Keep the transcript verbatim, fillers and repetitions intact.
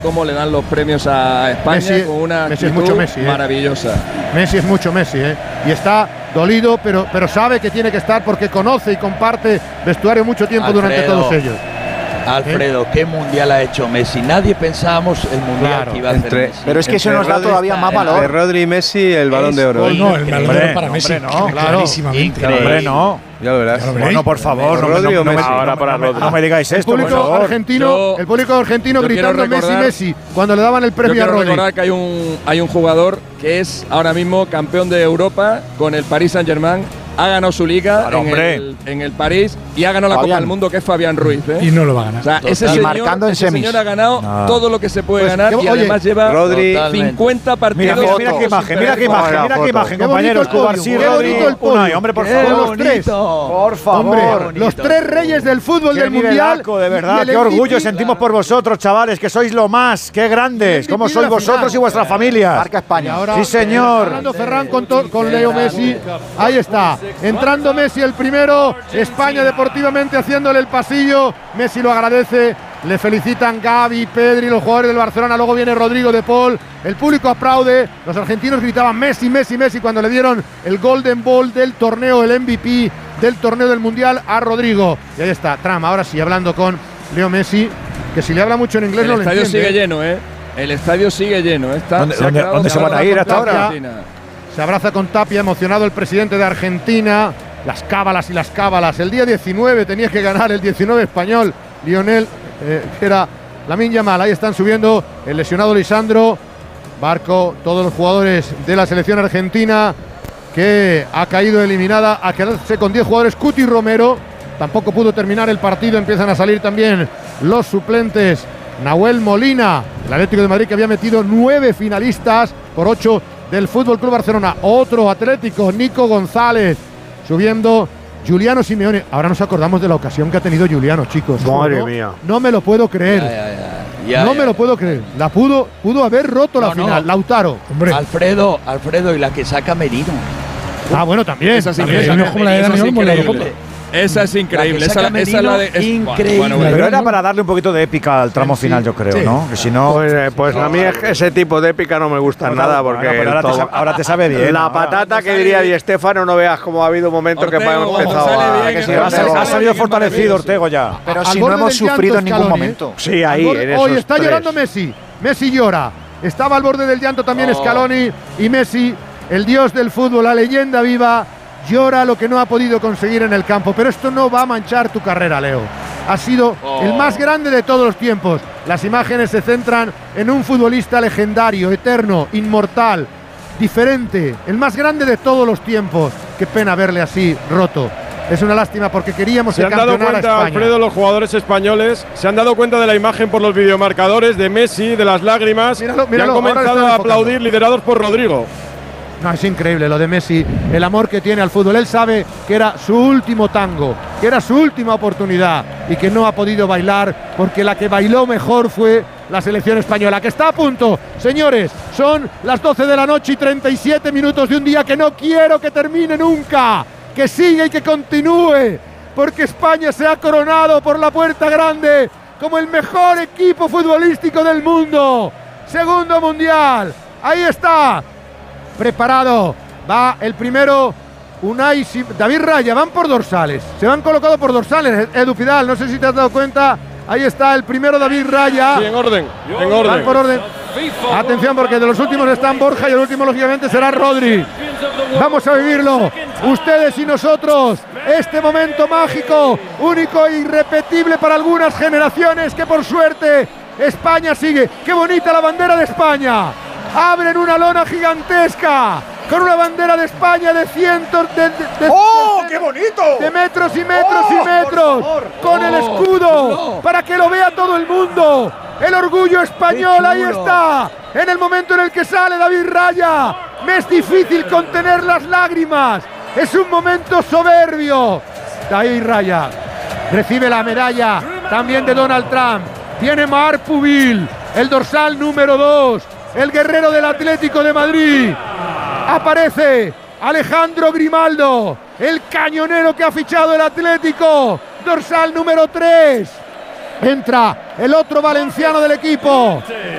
cómo le dan los premios a España Messi, con una Messi es actitud mucho Messi, ¿eh? maravillosa. Messi es mucho Messi, ¿eh? Y está dolido, pero, pero sabe que tiene que estar porque conoce y comparte vestuario mucho tiempo Alfredo, durante todos ellos. Alfredo, ¿eh? ¿Qué mundial ha hecho Messi? Nadie pensábamos el mundial Claro, que iba a hacer entre, Messi. pero es que eso nos da Rodri todavía está, más valor. entre Rodri y Messi, el balón de oro. No, el balón de oro para no, Messi. hombre, no, claro. Clarísimamente. Increíble. Hombre, no. Ya lo verás. Ya lo Bueno, por favor, no, Rodri no, o no, Messi. no, Ahora para no, Rodri. no me digáis El esto, por público favor. argentino, Yo- el público argentino yo quiero gritando Messi, recordar- Messi, cuando le daban el Yo premio a quiero Rodri. recordar que hay un, hay un jugador que es ahora mismo campeón de Europa con el Paris Saint-Germain. Ha ganado su liga Claro, en, hombre. el, en el París y ha ganado la Fabián. Copa del Mundo, que es Fabián Ruiz. ¿eh? Y no lo va a ganar. O sea, ese Y señor, marcando en ese semis. señor ha ganado No. todo lo que se puede Pues, ganar qué- y oye, además lleva Rodri, cincuenta partidos. Mira, mira, mira qué imagen, mira qué imagen, mira qué imagen, Qué compañeros. bonito el podio, Cubarsí, qué Rodri, bonito el podio. Unai, hombre, por ¡Qué favor. los tres. bonito! Por favor. Hombre, los tres reyes del fútbol Qué del mundial. nivelaco, de verdad, y el qué M V P. orgullo sentimos por vosotros, chavales, que sois lo más, qué grandes, M V P cómo de sois la vosotros final. y vuestras familias. Marca Y España. ahora, Sí, señor. Fernando Ferran con, to- con Leo Messi. Ahí está. Entrando Messi el primero. España deportivamente haciéndole el pasillo. Messi lo agradece. Le felicitan Gavi, Pedri, los jugadores del Barcelona. Luego viene Rodrigo de Paul. El público aplaude. Los argentinos gritaban Messi, Messi, Messi cuando le dieron el Golden Ball del torneo, el M V P del torneo del Mundial a Rodrigo. Y ahí está, Trama. Ahora sí, hablando con Leo Messi, que si le habla mucho en inglés El no le estadio entiende. sigue lleno, ¿eh? El estadio sigue lleno. Está, ¿Dónde- se ha dónde- quedado dónde se van a cerrado ir con hasta ahora? Argentina. Se abraza con Tapia, emocionado el presidente de Argentina. Las cábalas y las cábalas. El día diecinueve tenía que ganar el diecinueve español. Lionel, eh, era Lamine Yamal. Ahí están subiendo el lesionado Lisandro. Barco, todos los jugadores de la selección argentina que ha caído eliminada a quedarse con diez jugadores. Cuti Romero tampoco pudo terminar el partido. Empiezan a salir también los suplentes. Nahuel Molina, el Atlético de Madrid, que había metido nueve finalistas por ocho del Fútbol Club Barcelona. Otro Atlético, Nico González, subiendo Giuliano Simeone. Ahora nos acordamos de la ocasión que ha tenido Giuliano, chicos. Madre no, mía. No me lo puedo creer. Ya, ya, ya. Ya, no ya. me lo puedo creer. La pudo, pudo haber roto la No, no. final. Lautaro. Hombre, Alfredo, Alfredo, y la que saca Merino. Ah, bueno, también. Esa sí, también. esa no es como la de Esa Dani es Olmo en la increíble. Eurocopa. Esa es increíble. La que Esa, saca esa es la de. Merino, es- increíble. bueno, bueno. Pero era para darle un poquito de épica al tramo final, yo creo, Sí. ¿no? Que si no. Pues, eh, pues a mí es que ese tipo de épica no me gusta Bueno, nada bueno, porque pero ahora, el te todo- sabe, ahora te sabe bien. la ahora. patata que diría Di Stéfano, no veas cómo ha habido un momento que Ortego, hemos empezado sale a… bien, que sí, el Ha, Ortego. Ortego. ha salido fortalecido Ortego ya. Pero Al si borde no hemos del llanto, sufrido en ningún Scaloni, ¿eh? momento. Sí, ahí, Al borde- en esos Hoy está tres. llorando Messi. Messi llora. Estaba al borde del llanto también Oh. Scaloni. Y Messi, el dios del fútbol, la leyenda viva, llora lo que no ha podido conseguir en el campo. Pero esto no va a manchar tu carrera, Leo. Ha sido Oh. el más grande de todos los tiempos. Las imágenes se centran en un futbolista legendario, eterno, inmortal, diferente, el más grande de todos los tiempos. Qué pena verle así, roto. Es una lástima porque queríamos Se que han dado campeonara cuenta, España. Alfredo, los jugadores españoles, se han dado cuenta de la imagen por los videomarcadores de Messi, de las lágrimas, Míralo, y míralo, han ahora comenzado están a enfocando. aplaudir liderados por Rodrigo. No, es increíble lo de Messi, el amor que tiene al fútbol. Él sabe que era su último tango, que era su última oportunidad y que no ha podido bailar porque la que bailó mejor fue la selección española, que está a punto. Señores, son las doce de la noche y treinta y siete minutos de un día que no quiero que termine nunca, que siga y que continúe, porque España se ha coronado por la puerta grande como el mejor equipo futbolístico del mundo. Segundo mundial, ahí está. Preparado, va el primero Unai, Sim- David Raya, van por dorsales, se van colocado por dorsales, Edu Pidal, no sé si te has dado cuenta, ahí está el primero David Raya, Sí, en orden, en van orden. por orden, atención porque de los últimos están Borja y el último lógicamente será Rodri, vamos a vivirlo, ustedes y nosotros, este momento mágico, único e irrepetible para algunas generaciones que por suerte España sigue, qué bonita la bandera de España. Abren una lona gigantesca con una bandera de España de cientos de, de- de- ¡Oh, de- qué bonito! de metros y metros ¡Oh, y metros por favor! con el ¡Oh, escudo no! para que lo vea todo el mundo. El orgullo español, ahí está. En el momento en el que sale David Raya, me es difícil contener las lágrimas. Es un momento soberbio. David Raya recibe la medalla también de Donald Trump. Tiene Mar Pubil, el dorsal número dos. El guerrero del Atlético de Madrid. Aparece Alejandro Grimaldo, el cañonero que ha fichado el Atlético, dorsal número tres. Entra el otro valenciano del equipo,